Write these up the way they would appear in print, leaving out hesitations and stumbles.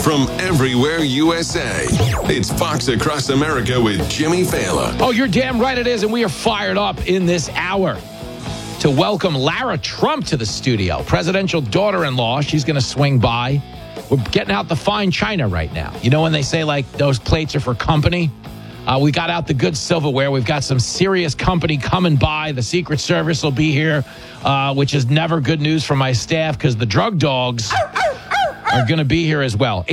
from everywhere USA. It's Fox Across America with Jimmy Fallon. Oh, you're damn right it is, and we are fired up in this hour to welcome Lara Trump to the studio. Presidential daughter-in-law. She's going to swing by. We're getting out the fine china right now. You know when they say, like, those plates are for company? We got out the good silverware. We've got some serious company coming by. The Secret Service will be here, which is never good news for my staff because the drug dogs are going to be here as well.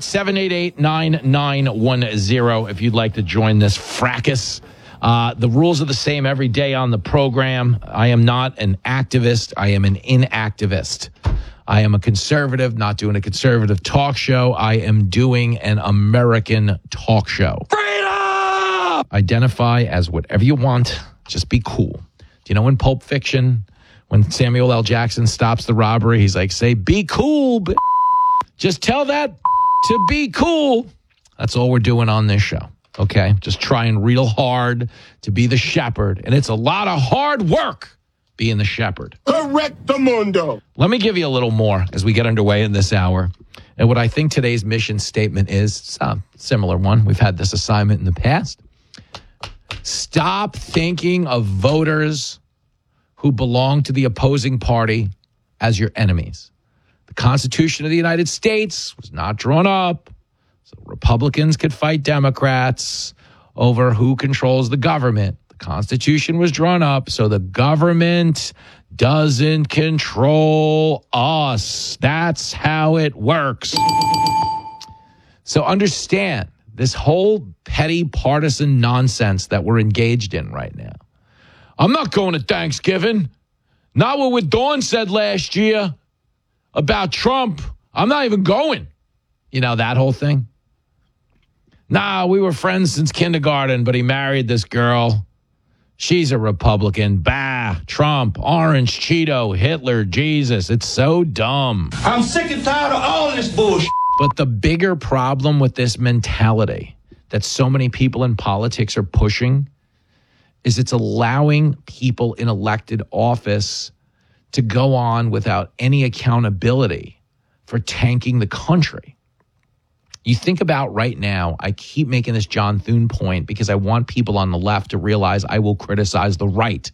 888-788-9910 if you'd like to join this fracas. The rules are the same every day on the program. I am not an activist. I am an inactivist. I am a conservative, not doing a conservative talk show. I am doing an American talk show. Freedom! Identify as whatever you want. Just be cool. Do you know in Pulp Fiction, when Samuel L. Jackson stops the robbery, he's like, say, be cool. Just tell that to be cool. That's all we're doing on this show. Okay? Just trying real hard to be the shepherd. And it's a lot of hard work being the shepherd. Correctamundo. Let me give you a little more as we get underway in this hour. And what I think today's mission statement is a similar one. We've had this assignment in the past. Stop thinking of voters who belong to the opposing party as your enemies. The Constitution of the United States was not drawn up so Republicans could fight Democrats over who controls the government. The Constitution was drawn up so the government doesn't control us. That's how it works. So understand this whole petty partisan nonsense that we're engaged in right now. I'm not going to Thanksgiving. Not what Dawn said last year about Trump. I'm not even going. You know, that whole thing. Nah, we were friends since kindergarten, but he married this girl. She's a Republican. Bah, Trump, Orange, Cheeto, Hitler, Jesus. It's so dumb. I'm sick and tired of all this bullshit. But the bigger problem with this mentality that so many people in politics are pushing is it's allowing people in elected office to go on without any accountability for tanking the country. You think about right now, I keep making this John Thune point because I want people on the left to realize I will criticize the right.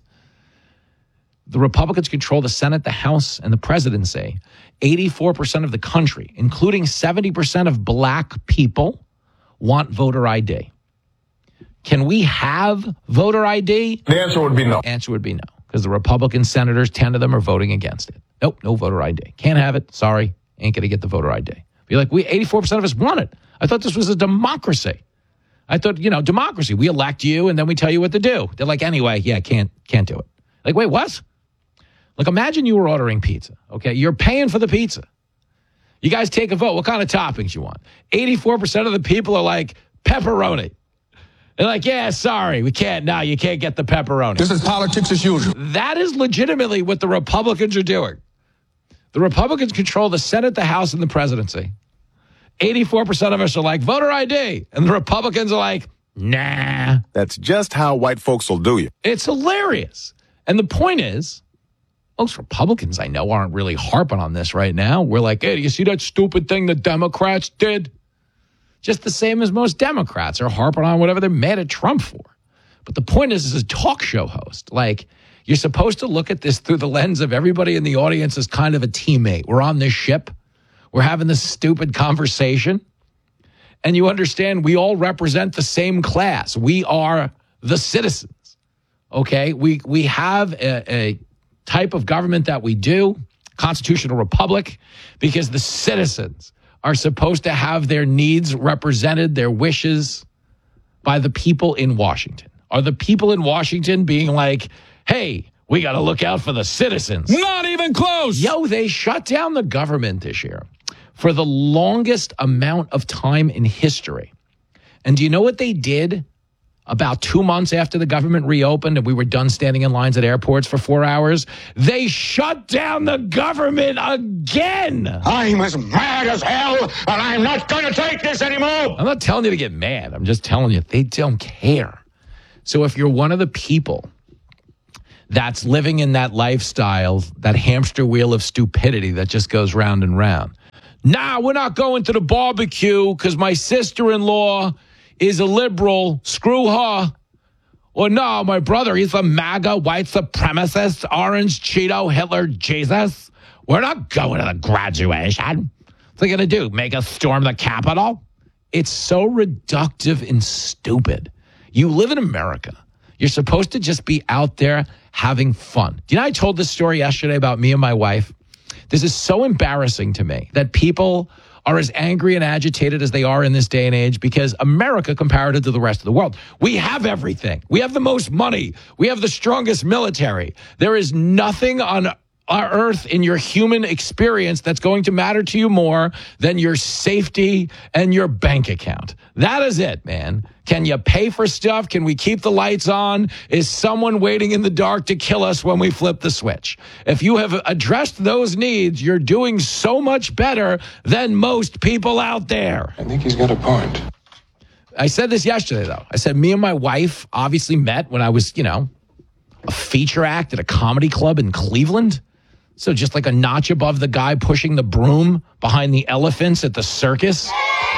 The Republicans control the Senate, the House, and the presidency. 84% of the country, including 70% of black people, want voter ID. Can we have voter ID? The answer would be no. Answer would be no, because the Republican senators, 10 of them are voting against it. Nope, no voter ID. Can't have it. Sorry, ain't going to get the voter ID. Be like, 84% of us want it. I thought this was a democracy. I thought, democracy. We elect you, and then we tell you what to do. They're like, anyway, yeah, can't do it. Like, wait, what? Like, imagine you were ordering pizza, okay? You're paying for the pizza. You guys take a vote. What kind of toppings you want? 84% of the people are like, pepperoni. They're like, yeah, sorry, we can't. No, you can't get the pepperoni. This is politics as usual. That is legitimately what the Republicans are doing. The Republicans control the Senate, the House, and the presidency. 84% of us are like, voter ID. And the Republicans are like, nah. That's just how white folks will do you. It's hilarious. And the point is, most Republicans I know aren't really harping on this right now. We're like, hey, do you see that stupid thing the Democrats did? Just the same as most Democrats are harping on whatever they're mad at Trump for. But the point is, as a talk show host, like, you're supposed to look at this through the lens of everybody in the audience as kind of a teammate. We're on this ship. We're having this stupid conversation. And you understand we all represent the same class. We are the citizens. Okay? We have a type of government that we do, constitutional republic, because the citizens are supposed to have their needs represented, their wishes, by the people in Washington. Are the people in Washington being like, hey, we got to look out for the citizens? Not even close. Yo, they shut down the government this year for the longest amount of time in history. And do you know what they did about 2 months after the government reopened and we were done standing in lines at airports for 4 hours? They shut down the government again. I'm as mad as hell, and I'm not going to take this anymore. I'm not telling you to get mad. I'm just telling you they don't care. So if you're one of the people that's living in that lifestyle, that hamster wheel of stupidity that just goes round and round, Nah, we're not going to the barbecue because my sister-in-law is a liberal. Screw her. Or no, my brother, he's a MAGA, white supremacist, orange Cheeto, Hitler, Jesus. We're not going to the graduation. What's they going to do? Make us storm the Capitol? It's so reductive and stupid. You live in America. You're supposed to just be out there having fun. Do you know I told this story yesterday about me and my wife? This is so embarrassing to me that people are as angry and agitated as they are in this day and age because America, comparative to the rest of the world, we have everything. We have the most money. We have the strongest military. There is nothing on our earth in your human experience that's going to matter to you more than your safety and your bank account. That is it, man. Can you pay for stuff? Can we keep the lights on? Is someone waiting in the dark to kill us when we flip the switch? If you have addressed those needs, you're doing so much better than most people out there. I think he's got a point. I said this yesterday, though. I said me and my wife obviously met when I was, a feature act at a comedy club in Cleveland. So just like a notch above the guy pushing the broom behind the elephants at the circus.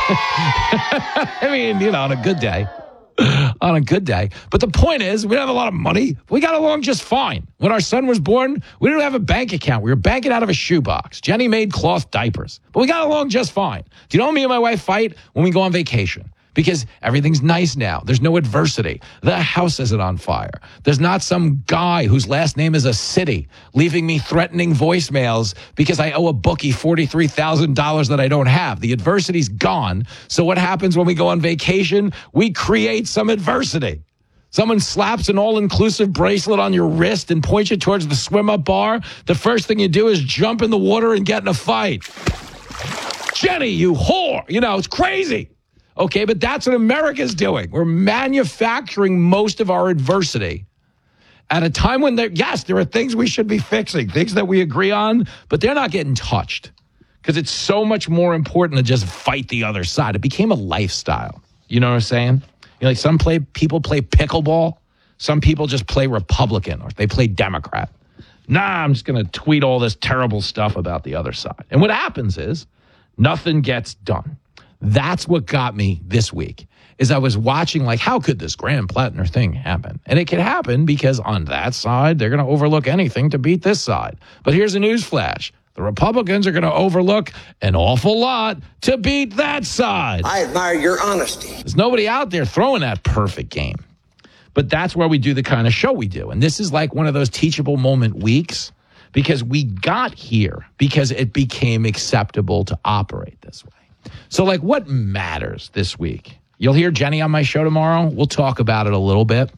I mean, on a good day. On a good day. But the point is, we don't have a lot of money. We got along just fine. When our son was born, we didn't have a bank account. We were banking out of a shoebox. Jenny made cloth diapers. But we got along just fine. Do you know me and my wife fight? When we go on vacation. Because everything's nice now. There's no adversity. The house isn't on fire. There's not some guy whose last name is a city leaving me threatening voicemails because I owe a bookie $43,000 that I don't have. The adversity's gone. So what happens when we go on vacation? We create some adversity. Someone slaps an all-inclusive bracelet on your wrist and points you towards the swim-up bar. The first thing you do is jump in the water and get in a fight. Jenny, you whore. It's crazy. Okay, but that's what America's doing. We're manufacturing most of our adversity at a time when there are things we should be fixing, things that we agree on, but they're not getting touched because it's so much more important to just fight the other side. It became a lifestyle. You know what I'm saying? Like some people play pickleball. Some people just play Republican or they play Democrat. I'm just going to tweet all this terrible stuff about the other side. And what happens is nothing gets done. That's what got me this week, is I was watching, how could this Graham Plattner thing happen? And it could happen because on that side, they're going to overlook anything to beat this side. But here's a news flash. The Republicans are going to overlook an awful lot to beat that side. I admire your honesty. There's nobody out there throwing that perfect game. But that's where we do the kind of show we do. And this is like one of those teachable moment weeks because we got here because it became acceptable to operate this way. So, what matters this week? You'll hear Jenny on my show tomorrow. We'll talk about it a little bit.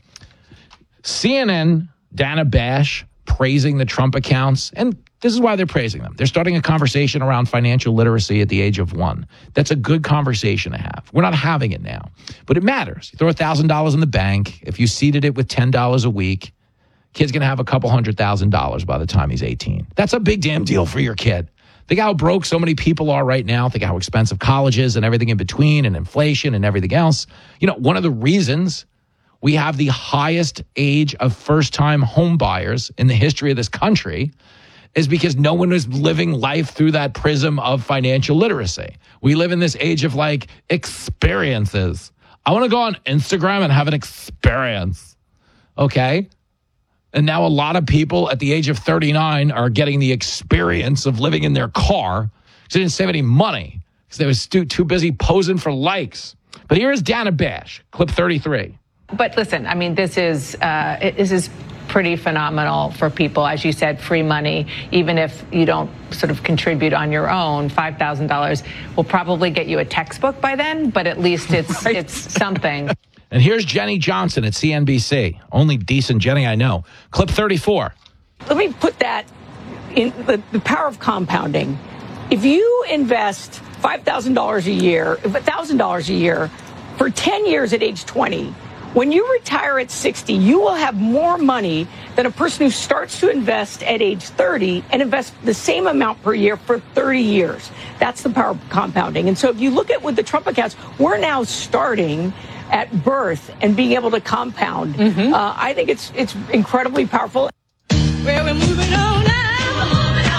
CNN, Dana Bash, praising the Trump accounts. And this is why they're praising them. They're starting a conversation around financial literacy at the age of 1. That's a good conversation to have. We're not having it now. But it matters. You throw $1,000 in the bank. If you seeded it with $10 a week, kid's going to have a couple $100,000 by the time he's 18. That's a big damn deal for your kid. Think how broke so many people are right now. Think how expensive college is and everything in between and inflation and everything else. One of the reasons we have the highest age of first-time home buyers in the history of this country is because no one is living life through that prism of financial literacy. We live in this age of experiences. I want to go on Instagram and have an experience. Okay? And now a lot of people at the age of 39 are getting the experience of living in their car because they didn't save any money because they were too busy posing for likes. But here is Dana Bash, clip 33. But listen, this is pretty phenomenal for people. As you said, free money, even if you don't sort of contribute on your own. $5,000 will probably get you a textbook by then, but at least it's something. And here's Jenny Johnson at CNBC. Only decent Jenny I know. Clip 34. Let me put that in the power of compounding. If you invest $5,000 a year, $1,000 a year for 10 years at age 20, when you retire at 60, you will have more money than a person who starts to invest at age 30 and invest the same amount per year for 30 years. That's the power of compounding. And so if you look at with the Trump accounts, we're now starting at birth and being able to compound. I think it's incredibly powerful. Well, we're moving on now.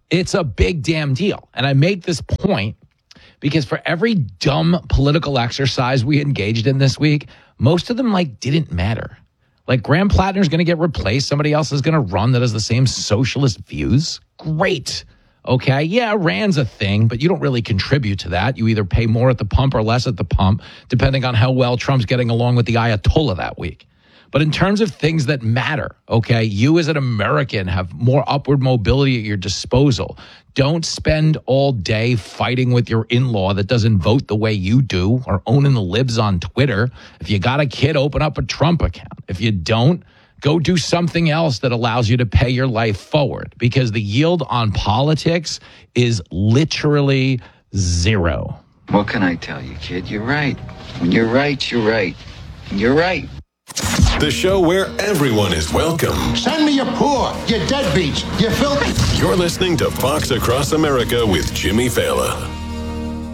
It's a big damn deal. And I make this point because for every dumb political exercise we engaged in this week, most of them didn't matter. Like Graham Plattner's going to get replaced. Somebody else is going to run that has the same socialist views. Great. Okay. Yeah, Iran's a thing, but you don't really contribute to that. You either pay more at the pump or less at the pump, depending on how well Trump's getting along with the Ayatollah that week. But in terms of things that matter, okay, you as an American have more upward mobility at your disposal. Don't spend all day fighting with your in-law that doesn't vote the way you do or owning the libs on Twitter. If you got a kid, open up a Trump account. If you don't, go do something else that allows you to pay your life forward, because the yield on politics is literally zero. What can I tell you, kid? You're right. When you're right, you're right. You're right. The show where everyone is welcome. Send me your poor, your deadbeats, your filthy. You're listening to Fox Across America with Jimmy Fallon.